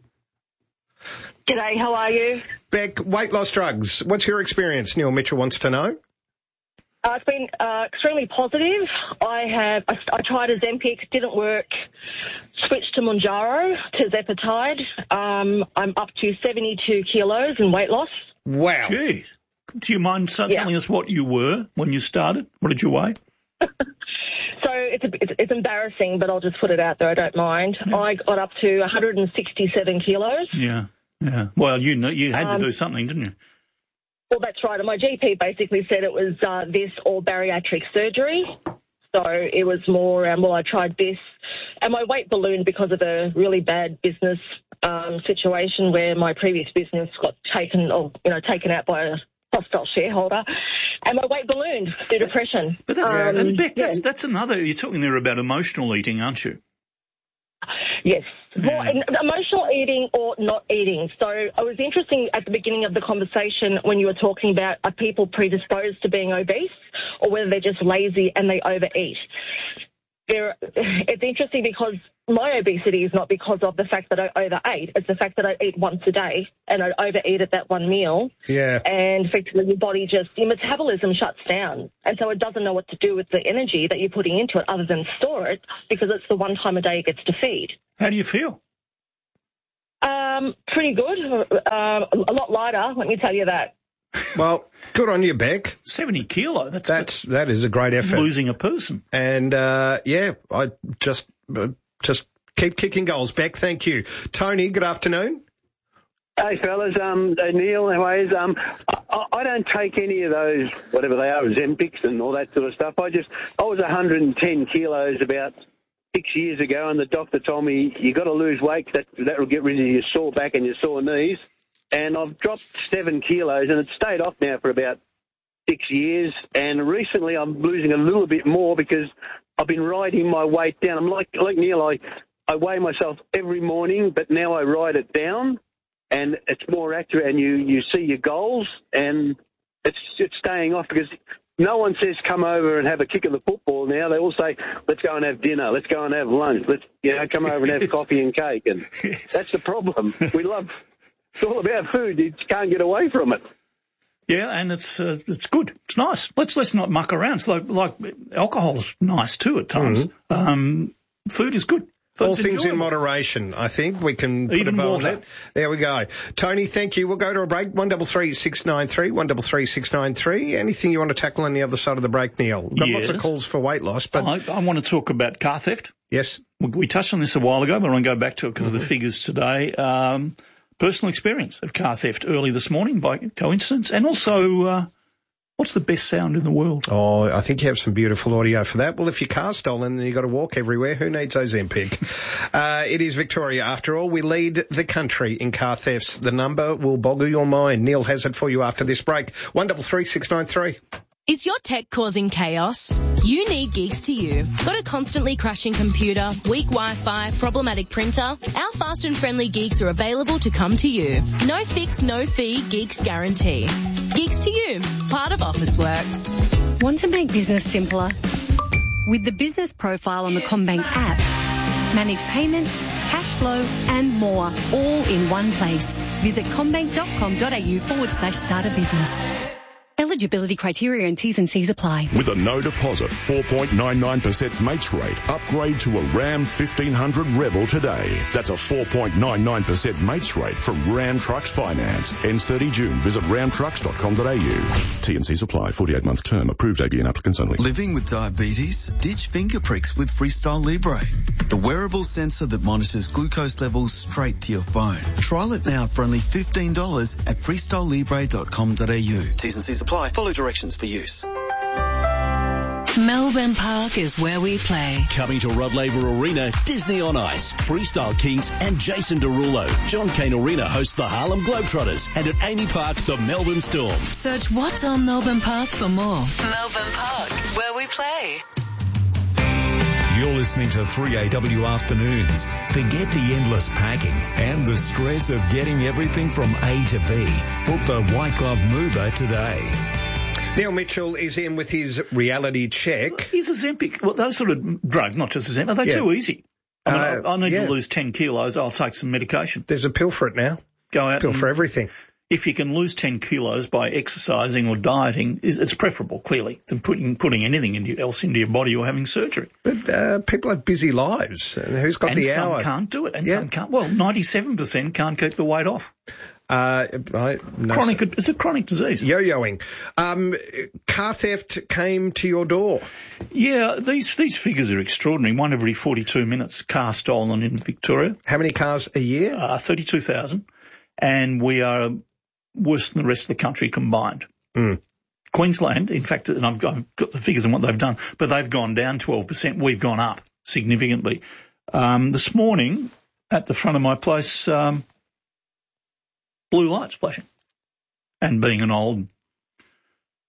G'day, how are you? Beck, weight loss drugs. What's your experience? Neil Mitchell wants to know. Uh, it's been uh, extremely positive. I have I, I tried Ozempic, didn't work. Switched to Mounjaro, tirzepatide. Um, I'm up to seventy-two kilos in weight loss. Wow. Jeez. Do you mind telling Yeah. us what you were when you started? What did you weigh? So it's, a, it's it's embarrassing, but I'll just put it out there. I don't mind. Yeah. I got up to one hundred sixty-seven kilos. Yeah, yeah. Well, you know, you had Um, to do something, didn't you? Well, that's right. And my G P basically said it was uh, this or bariatric surgery. So it was more, um, well, I tried this. And my weight ballooned because of a really bad business um, situation where my previous business got taken, or you know, taken out by a hostile shareholder, and my weight ballooned through depression. But that's, um, and Beck, yeah. that's, that's another, you're talking there about emotional eating, aren't you? Yes. Yeah. Well, emotional eating or not eating. So it was interesting at the beginning of the conversation when you were talking about are people predisposed to being obese or whether they're just lazy and they overeat. There, it's interesting because my obesity is not because of the fact that I overate. It's the fact that I eat once a day and I overeat at that one meal. Yeah. And effectively your body just, your metabolism shuts down. And so it doesn't know what to do with the energy that you're putting into it other than store it because it's the one time a day it gets to feed. How do you feel? Um, pretty good. Um, a lot lighter, let me tell you that. Well, good on you, Beck. seventy kilo. That's, That's that is a great effort. Losing a person. And, uh, yeah, I just, uh, just keep kicking goals, Beck. Thank you. Tony, good afternoon. Hey, fellas. Um, Neil, anyways, um, I, I don't take any of those, whatever they are, Zempics and all that sort of stuff. I just, I was one hundred ten kilos about six years ago, and the doctor told me you got to lose weight. That that will get rid of your sore back and your sore knees. And I've dropped seven kilos, and it's stayed off now for about six years. And recently, I'm losing a little bit more because I've been riding my weight down. I'm like like Neil. I I weigh myself every morning, but now I ride it down, and it's more accurate. And you you see your goals, and it's it's staying off because no one says come over and have a kick at the football now. They all say, let's go and have dinner. Let's go and have lunch. Let's, you know, come over and have coffee and cake. And that's the problem. We love, it's all about food. You just can't get away from it. Yeah, and it's uh, it's good. It's nice. Let's let's not muck around. It's like, like alcohol's nice too at times. Mm-hmm. Um, food is good. All things in moderation, I think. We can put Even a bow water. on it. There we go. Tony, thank you. We'll go to a break. one double three six nine three, one double three six nine three. Anything you want to tackle on the other side of the break, Neil? We've got Yes. lots of calls for weight loss, but... I, I want to talk about car theft. Yes. We, we touched on this a while ago, but I want to go back to it because Mm-hmm. of the figures today. Um, personal experience of car theft early this morning by coincidence, and also... Uh, What's the best sound in the world? Oh, I think you have some beautiful audio for that. Well, if your car's stolen and you've got to walk everywhere, who needs Ozempic? uh, it is Victoria. After all, we lead the country in car thefts. The number will boggle your mind. Neil has it for you after this break. one double three six nine three. Is your tech causing chaos? You need Geeks to You. Got a constantly crashing computer, weak Wi-Fi, problematic printer? Our fast and friendly Geeks are available to come to you. No fix, no fee, Geeks guarantee. Geeks to You, part of Officeworks. Want to make business simpler? With the business profile on the CommBank app, manage payments, cash flow and more, all in one place. Visit commbank.com.au forward slash start a business. Eligibility criteria and T's and C's apply. With a no deposit four point nine nine percent mates rate, upgrade to a Ram fifteen hundred Rebel today. That's a four point nine nine percent mates rate from Ram Trucks Finance. Ends thirty June. Visit ram trucks dot com dot a u. T and C's apply. forty-eight month term. Approved A B N applicants only. Living with diabetes? Ditch finger pricks with Freestyle Libre. The wearable sensor that monitors glucose levels straight to your phone. Trial it now for only fifteen dollars at freestyle libre dot com dot a u. T's and C's apply. Follow directions for use. Melbourne Park is where we play. Coming to Rod Laver Arena, Disney on Ice, Freestyle Kings and Jason Derulo. John Cain Arena hosts the Harlem Globetrotters, and at Amy Park, the Melbourne Storm. Search What on Melbourne Park for more. Melbourne Park, where we play. You're listening to three A W Afternoons. Forget the endless packing and the stress of getting everything from A to B. Book the White Glove Mover today. Neil Mitchell is in with his reality check. Is Ozempic, well, those sort of drugs, not just Ozempic, are they Yeah. too easy? I, mean, Uh, I, I need yeah. to lose ten kilos, I'll take some medication. There's a pill for it now. Go out Pill and, for everything. If you can lose ten kilos by exercising or dieting, is it's preferable, clearly, than putting putting anything into, else into your body or having surgery. But uh, people have busy lives. And who's got and the some hour? can't do it, and Yeah. some can't. Well, ninety-seven percent can't keep the weight off. Uh, right, no, Chronic, it's a chronic disease. Yo-yoing. Um, car theft came to your door. Yeah, these these figures are extraordinary. One every forty-two minutes car stolen in Victoria. How many cars a year? Uh, thirty-two thousand. And we are worse than the rest of the country combined. Mm. Queensland, in fact, and I've got, I've got the figures on what they've done, but they've gone down twelve percent. We've gone up significantly. Um, this morning, at the front of my place, um, blue lights flashing. And being an old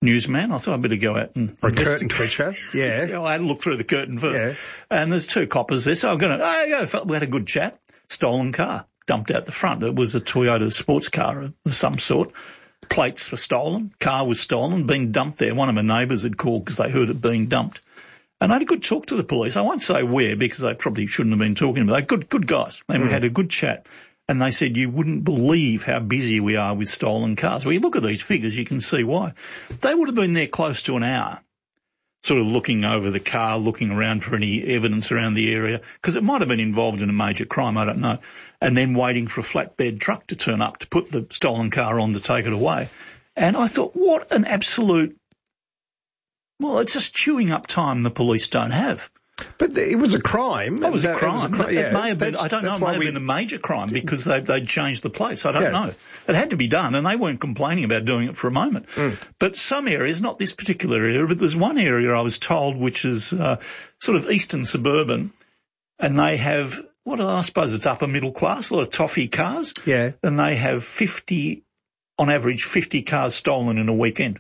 newsman. I thought I'd better go out and or a curtain twitcher. Yeah. yeah. I had to look through the curtain first. Yeah. And there's two coppers there, so I'm going to, oh, yeah, we had a good chat. Stolen car dumped out the front. It was a Toyota sports car of some sort. Plates were stolen. Car was stolen, being dumped there. One of my neighbours had called because they heard it being dumped. And I had a good talk to the police. I won't say where because they probably shouldn't have been talking, but they're good, good guys. And mm. we had a good chat. And they said, you wouldn't believe how busy we are with stolen cars. Well, you look at these figures, you can see why. They would have been there close to an hour, sort of looking over the car, looking around for any evidence around the area, because it might have been involved in a major crime, I don't know, and then waiting for a flatbed truck to turn up to put the stolen car on to take it away. And I thought, what an absolute, well, it's just chewing up time the police don't have. But it was a crime. It was a crime. It, was a cri- yeah, it may have been, I don't know, it may have we... been a major crime because they, they'd changed the place. I don't yeah. know. It had to be done, and they weren't complaining about doing it for a moment. Mm. But some areas, not this particular area, but there's one area I was told which is uh, sort of eastern suburban, and they have, what I suppose it's upper middle class, a lot of toffee cars. Yeah. And they have fifty, on average, fifty cars stolen in a weekend.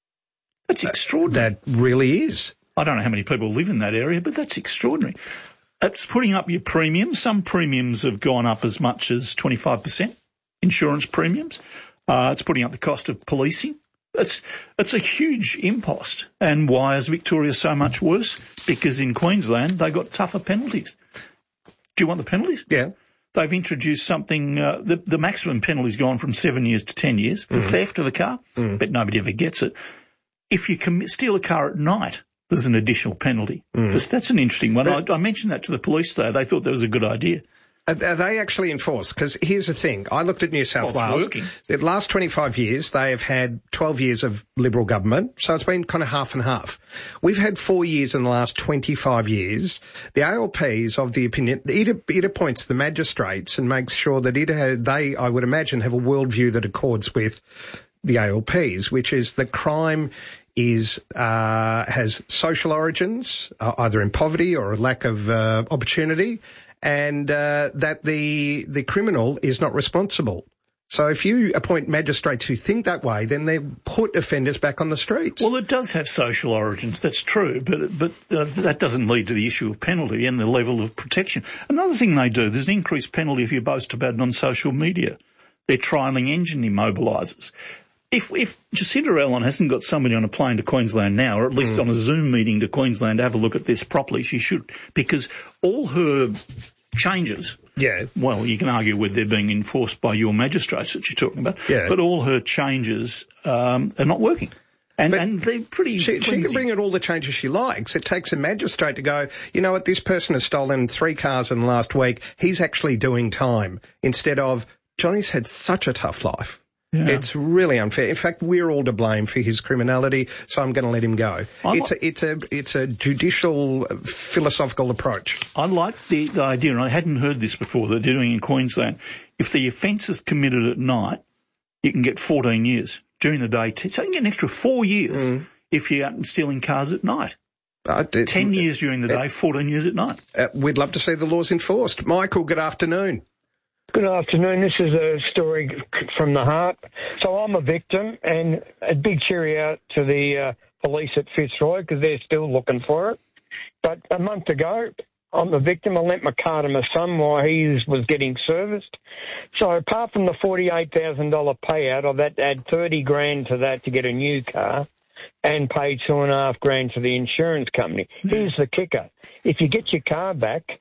That's extraordinary. That really is. I don't know how many people live in that area, but that's extraordinary. It's putting up your premiums. Some premiums have gone up as much as twenty-five percent, insurance premiums. Uh, it's putting up the cost of policing. It's, it's a huge impost. And why is Victoria so much worse? Because in Queensland, they got tougher penalties. Do you want the penalties? Yeah. They've introduced something, uh, the, the maximum penalty's gone from seven years to ten years for mm. theft of a car, mm. but nobody ever gets it. If you commit, steal a car at night, there's an additional penalty. Mm. That's, that's an interesting one. But, I, I mentioned that to the police today. They thought that was a good idea. Are, are they actually enforced? Because here's the thing. I looked at New South well, Wales. Working. The last twenty-five years, they have had twelve years of Liberal government, so it's been kind of half and half. We've had four years in the last twenty-five years. The A L P is of the opinion, it, it appoints the magistrates and makes sure that it has, they, I would imagine, have a worldview that accords with the A L Ps, which is that crime is uh has social origins, uh, either in poverty or a lack of uh, opportunity, and uh, that the the criminal is not responsible. So if you appoint magistrates who think that way, then they put offenders back on the streets. Well, it does have social origins, that's true, but but uh, that doesn't lead to the issue of penalty and the level of protection. Another thing they do, there's an increased penalty if you boast about it on social media. They're trialling engine immobilisers. If, if Jacinda Ardern hasn't got somebody on a plane to Queensland now, or at least mm. on a Zoom meeting to Queensland to have a look at this properly, she should, because all her changes, yeah, well, you can argue whether they're being enforced by your magistrates that you're talking about, yeah. but all her changes um, are not working. And, and they're pretty she, she can bring in all the changes she likes. It takes a magistrate to go, you know what, this person has stolen three cars in the last week. He's actually doing time, instead of, Johnny's had such a tough life. Yeah. It's really unfair. In fact, we're all to blame for his criminality, so I'm going to let him go. I it's like, a, it's a, it's a judicial, philosophical approach. I like the, the idea, and I hadn't heard this before, that they're doing in Queensland. If the offence is committed at night, you can get fourteen years. During the day, so you can get an extra four years mm. if you're out stealing cars at night. Uh, it, Ten it, years during the day, it, fourteen years at night. Uh, we'd love to see the laws enforced. Michael, good afternoon. Good afternoon. This is a story from the heart. So I'm a victim, and a big cheery out to the uh, police at Fitzroy because they're still looking for it. But a month ago, I'm a victim. I lent my car to my son while he was getting serviced. So apart from the forty-eight thousand dollars payout, I've had to add thirty grand to that to get a new car and paid two and a half grand to the insurance company. Here's the kicker. If you get your car back,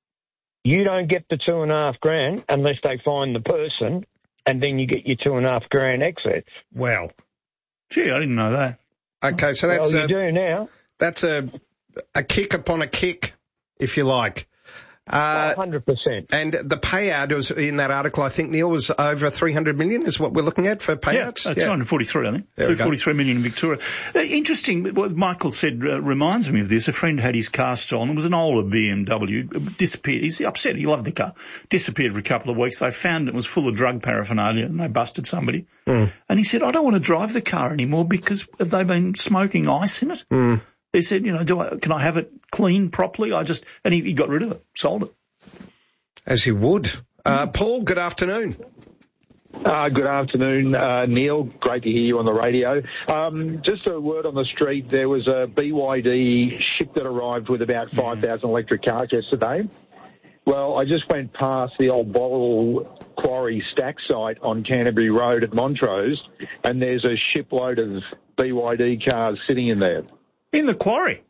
you don't get the two and a half grand unless they find the person, and then you get your two and a half grand excess. Wow. Gee, I didn't know that. Okay, so that's well, you a, do now. That's a a kick upon a kick, if you like. Uh, one hundred percent. And the payout was in that article, I think, Neil, was over three hundred million is what we're looking at for payouts? Yeah, uh, yeah. two hundred forty-three, I think. two hundred forty-three million in Victoria. Uh, interesting, what Michael said uh, reminds me of this. A friend had his car stolen. It was an older B M W. Disappeared. He's upset. He loved the car. Disappeared for a couple of weeks. They found it was full of drug paraphernalia and they busted somebody. Mm. And he said, I don't want to drive the car anymore because they've been smoking ice in it. Mm. He said, you know, do I, can I have it cleaned properly? I just, and he, he got rid of it, sold it. As he would. Uh, Paul, good afternoon. Uh, good afternoon, uh, Neil. Great to hear you on the radio. Um, just a word on the street. There was a B Y D ship that arrived with about five thousand electric cars yesterday. Well, I just went past the old Boral Quarry stack site on Canterbury Road at Montrose, and there's a shipload of B Y D cars sitting in there. In the quarry?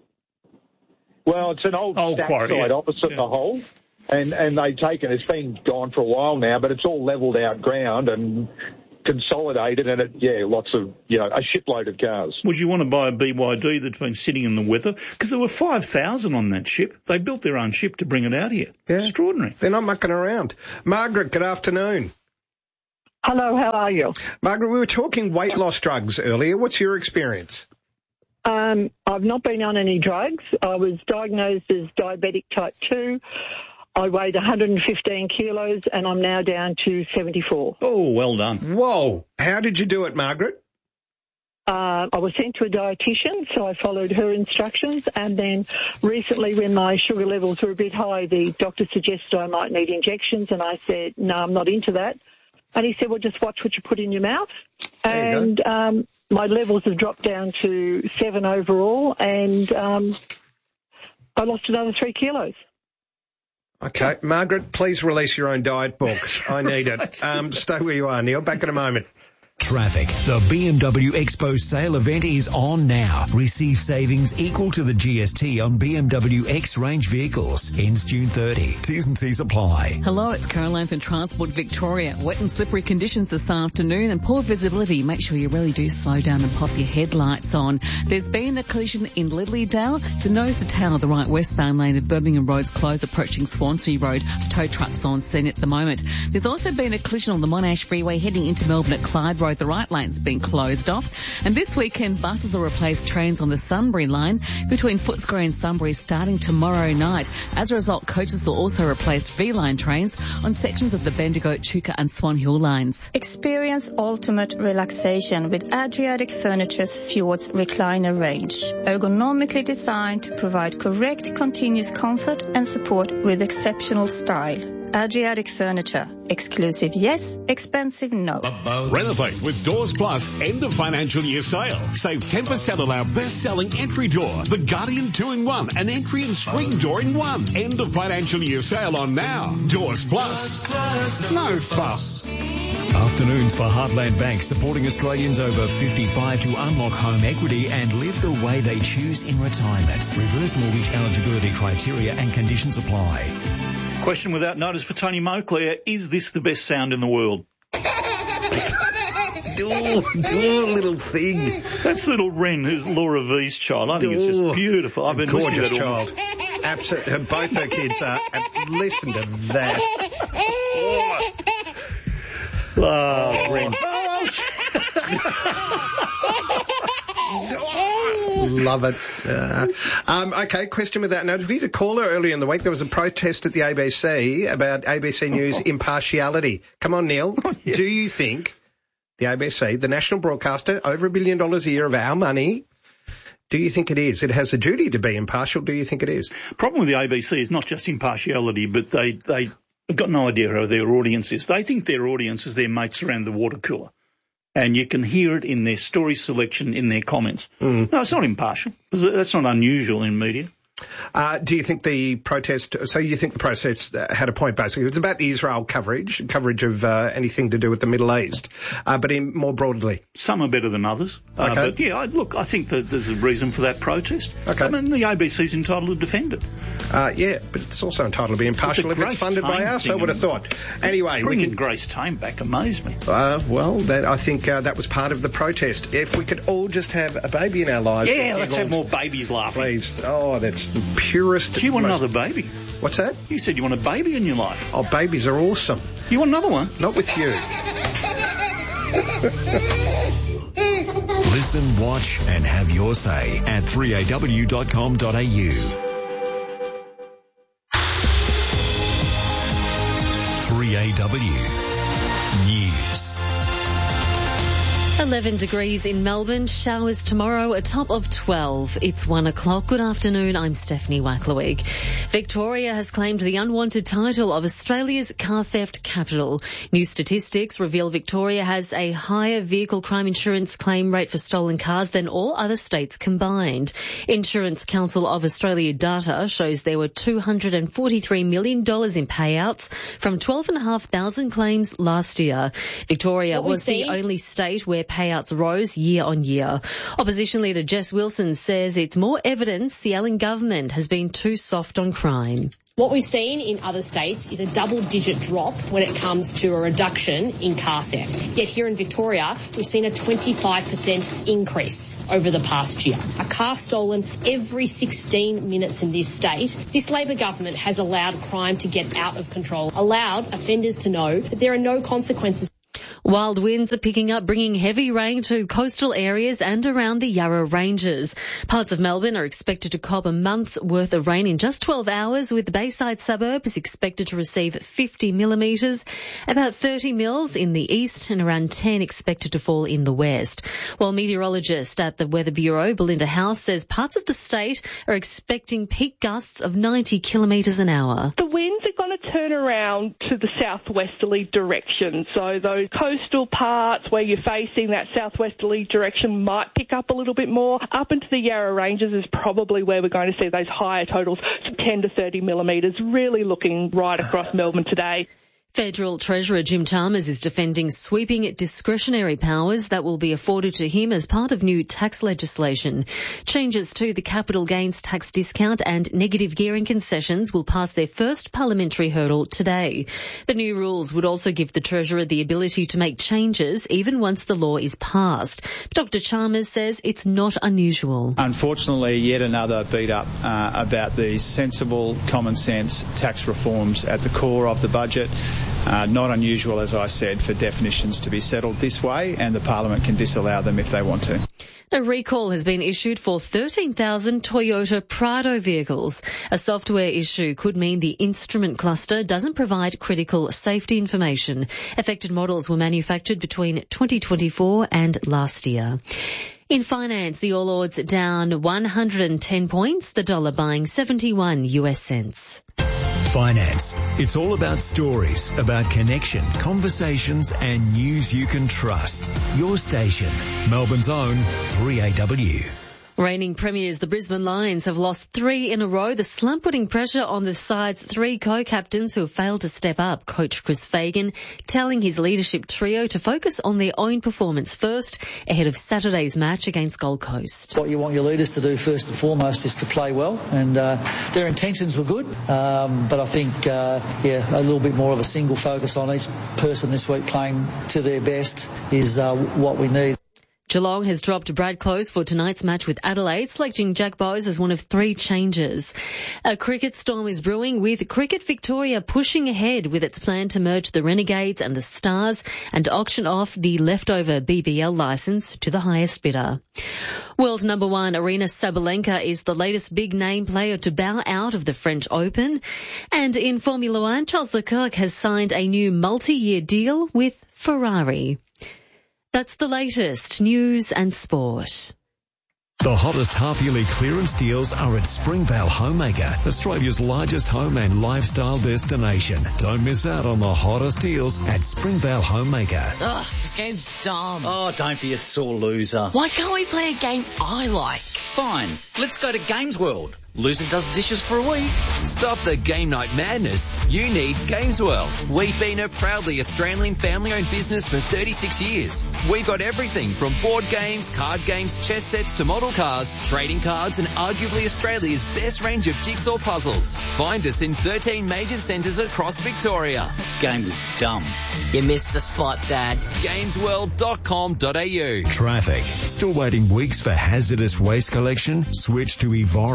Well, it's an old, old stack quarry, site yeah. opposite yeah. the hole. And and they've taken, it's been gone for a while now, but it's all levelled out ground and consolidated, and it, yeah, lots of, you know, a shipload of cars. Would you want to buy a B Y D that's been sitting in the weather? Because there were five thousand on that ship. They built their own ship to bring it out here. Yeah. Extraordinary. They're not mucking around. Margaret, good afternoon. Hello, how are you? Margaret, we were talking weight loss drugs earlier. What's your experience? Um, I've not been on any drugs. I was diagnosed as diabetic type two. I weighed one hundred fifteen kilos and I'm now down to seventy-four. Oh, well done. Whoa. How did you do it, Margaret? Uh, I was sent to a dietitian, so I followed her instructions. And then recently when my sugar levels were a bit high, the doctor suggested I might need injections. And I said, no, I'm not into that. And he said, well, just watch what you put in your mouth. There and you um, my levels have dropped down to seven overall. And um, I lost another three kilos. Okay. Margaret, please release your own diet books. I need it. Um, stay where you are, Neil. Back in a moment. Traffic. The B M W Expo sale event is on now. Receive savings equal to the G S T on B M W X-Range vehicles. Ends June thirtieth. T's and C's apply. Hello, it's Caroline from Transport Victoria. Wet and slippery conditions this afternoon and poor visibility. Make sure you really do slow down and pop your headlights on. There's been a collision in Lidleydale. To nose to tail, the right westbound lane of Birmingham Road's closed approaching Swansea Road. Tow trucks on scene at the moment. There's also been a collision on the Monash Freeway heading into Melbourne at Clyde Road. The right lane's been closed off. And this weekend, buses will replace trains on the Sunbury line between Footscray and Sunbury starting tomorrow night. As a result, coaches will also replace V-line trains on sections of the Bendigo, Chuka and Swan Hill lines. Experience ultimate relaxation with Adriatic Furniture's Fjords recliner range. Ergonomically designed to provide correct continuous comfort and support with exceptional style. Adriatic Furniture. Exclusive yes, expensive no. Renovate with Doors Plus end of financial year sale. Save ten percent on our best-selling entry door, the Guardian two in one, an entry and screen door in one. End of financial year sale on now. Doors Plus. No fuss. Afternoons for Heartland Bank, supporting Australians over fifty-five to unlock home equity and live the way they choose in retirement. Reverse mortgage eligibility criteria and conditions apply. Question without notice for Tony Moclair. Is this the best sound in the world? do, do a little thing. That's little Wren, who's Laura V's child. I think do. It's just beautiful. I've been gorgeous listening to child. Absolutely. Both her kids are. Listen to that. Oh, oh Wren. Love it. Uh, um, okay, question without notice. We had a caller earlier in the week. There was a protest at the A B C about A B C News impartiality. Come on, Neil. Oh, yes. Do you think the A B C, the national broadcaster, over a billion dollars a year of our money, do you think it is? It has a duty to be impartial. Do you think it is? Problem with the A B C is not just impartiality, but they, they have got no idea who their audience is. They think their audience is their mates around the water cooler. And you can hear it in their story selection, in their comments. Mm. No, it's not impartial. That's not unusual in media. Uh, do you think the protest, so you think the protest had a point basically? It was about the Israel coverage, coverage of uh, anything to do with the Middle East, uh, but in more broadly. Some are better than others. Okay. Uh, but yeah, I, look, I think that there's a reason for that protest. Okay. I mean, the A B C's entitled to defend it. Uh, yeah, but it's also entitled to be impartial if it's funded by us, I would have thought. Anyway. Bringing we can, Grace Tame back amazed me. Uh, well, that, I think uh, that was part of the protest. If we could all just have a baby in our lives. Yeah, let's have more babies laughing. Please. Oh, that's the purest. Do you want most... another baby? What's that? You said you want a baby in your life. Oh, babies are awesome. You want another one? Not with you. Listen, watch and have your say at three A W dot com dot A U. three A W News. eleven degrees in Melbourne, showers tomorrow, a top of twelve. It's one o'clock. Good afternoon, I'm Stephanie Wacklewig. Victoria has claimed the unwanted title of Australia's car theft capital. New statistics reveal Victoria has a higher vehicle crime insurance claim rate for stolen cars than all other states combined. Insurance Council of Australia data shows there were two hundred forty-three million dollars in payouts from twelve thousand five hundred claims last year. Victoria was the only state where payouts rose year on year. Opposition leader Jess Wilson says it's more evidence the Allen government has been too soft on crime. What we've seen in other states is a double-digit drop when it comes to a reduction in car theft. Yet here in Victoria, we've seen a twenty-five percent increase over the past year. A car stolen every sixteen minutes in this state. This Labor government has allowed crime to get out of control, allowed offenders to know that there are no consequences. Wild winds are picking up, bringing heavy rain to coastal areas and around the Yarra Ranges. Parts of Melbourne are expected to cop a month's worth of rain in just twelve hours, with the Bayside suburb is expected to receive fifty millimetres, about thirty mils in the east and around ten expected to fall in the west. While meteorologist at the Weather Bureau, Belinda House, says parts of the state are expecting peak gusts of ninety kilometres an hour. The winds are going to turn around to the southwesterly direction, so those coastal parts where you're facing that southwesterly direction might pick up a little bit more. Up into the Yarra Ranges is probably where we're going to see those higher totals, ten to thirty millimetres, really looking right across Melbourne today. Federal Treasurer Jim Chalmers is defending sweeping discretionary powers that will be afforded to him as part of new tax legislation. Changes to the capital gains tax discount and negative gearing concessions will pass their first parliamentary hurdle today. The new rules would also give the Treasurer the ability to make changes even once the law is passed. Doctor Chalmers says it's not unusual. Unfortunately, yet another beat up uh, about these sensible, common sense tax reforms at the core of the budget. Uh, not unusual, as I said, for definitions to be settled this way, and the Parliament can disallow them if they want to. A recall has been issued for thirteen thousand Toyota Prado vehicles. A software issue could mean the instrument cluster doesn't provide critical safety information. Affected models were manufactured between twenty twenty-four and last year. In finance, the All Ords down one hundred ten points, the dollar buying seventy-one US cents. Finance. It's all about stories, about connection, conversations and news you can trust. Your station, Melbourne's own three A W. Reigning premiers, the Brisbane Lions, have lost three in a row. The slump putting pressure on the side's three co-captains who have failed to step up. Coach Chris Fagan telling his leadership trio to focus on their own performance first ahead of Saturday's match against Gold Coast. What you want your leaders to do first and foremost is to play well, and uh, their intentions were good, um, but I think uh, yeah, a little bit more of a single focus on each person this week playing to their best is uh, what we need. Geelong has dropped Brad Close for tonight's match with Adelaide, selecting Jack Bowes as one of three changes. A cricket storm is brewing, with Cricket Victoria pushing ahead with its plan to merge the Renegades and the Stars and auction off the leftover B B L licence to the highest bidder. World number one Aryna Sabalenka is the latest big-name player to bow out of the French Open. And in Formula One, Charles Leclerc has signed a new multi-year deal with Ferrari. That's the latest news and sport. The hottest half-yearly clearance deals are at Springvale Homemaker, Australia's largest home and lifestyle destination. Don't miss out on the hottest deals at Springvale Homemaker. Ugh, this game's dumb. Oh, don't be a sore loser. Why can't we play a game I like? Fine, let's go to Games World. Loser does dishes for a week. Stop the game night madness. You need Games World. We've been a proudly Australian family-owned business for thirty-six years. We've got everything from board games, card games, chess sets to model cars, trading cards and arguably Australia's best range of jigsaw puzzles. Find us in thirteen major centres across Victoria. Game was dumb. You missed the spot, Dad. games world dot com dot a u. Traffic. Still waiting weeks for hazardous waste collection? Switch to Evoro.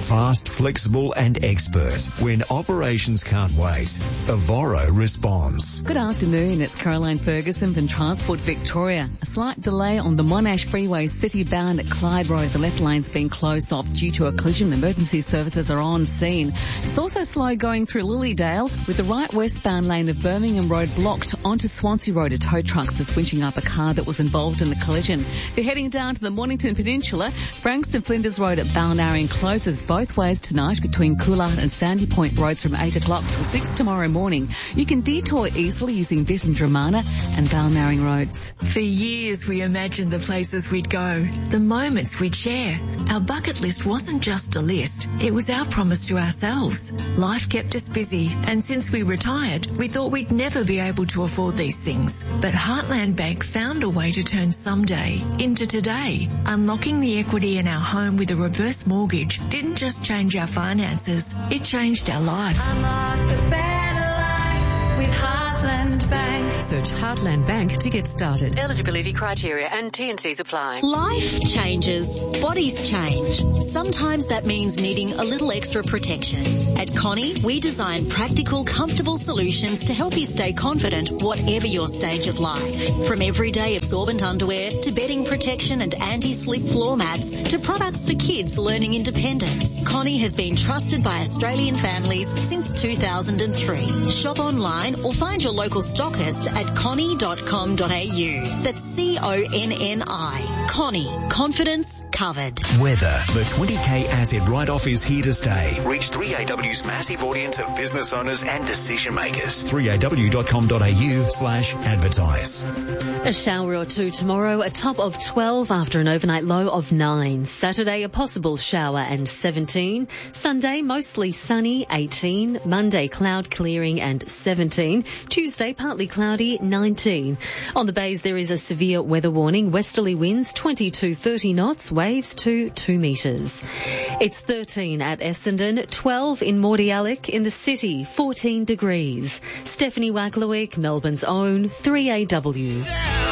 Fast, flexible and expert. When operations can't wait, Avoro responds. Good afternoon, it's Caroline Ferguson from Transport Victoria. A slight delay on the Monash Freeway city-bound at Clyde Road. The left lane's been closed off due to a collision. Emergency services are on scene. It's also slow going through Lilydale with the right westbound lane of Birmingham Road blocked onto Swansea Road. A tow truck's is winching up a car that was involved in the collision. If you're heading down to the Mornington Peninsula, Frankston Flinders Road at Balnarring closes both ways tonight between Coolart and Sandy Point Roads from eight o'clock till six tomorrow morning. You can detour easily using Bitt and Dramana and Balnarring Roads. For years we imagined the places we'd go, the moments we'd share. Our bucket list wasn't just a list, it was our promise to ourselves. Life kept us busy, and since we retired, we thought we'd never be able to afford these things. But Heartland Bank found a way to turn someday into today. Unlocking the equity in our home with a reverse mortgage didn't just change our finances, it changed our life. Unlock the better life with Heartland Bank. Search Heartland Bank to get started. Eligibility criteria and T and C's apply. Life changes. Bodies change. Sometimes that means needing a little extra protection. At Connie, we design practical, comfortable solutions to help you stay confident whatever your stage of life. From everyday absorbent underwear to bedding protection and anti-slip floor mats to products for kids learning independence. Connie has been trusted by Australian families since two thousand three. Shop online or find your local stockist at connie dot com dot a u. That's C O N N I. Connie. Confidence covered. Weather. The twenty K asset write-off is here to stay. Reach three A W's massive audience of business owners and decision makers. three A W dot com dot a u slash advertise. A shower or two tomorrow, a top of twelve after an overnight low of nine. Saturday, a possible shower and seventeen. Sunday, mostly sunny, eighteen. Monday, cloud clearing and seventeen. Tuesday, partly cloudy, nineteen. On the bays, there is a severe weather warning. Westerly winds, twenty to thirty knots, waves to two metres. It's thirteen at Essendon, twelve in Mordialloc, in the city, fourteen degrees. Stephanie Wacklewick, Melbourne's own three A W.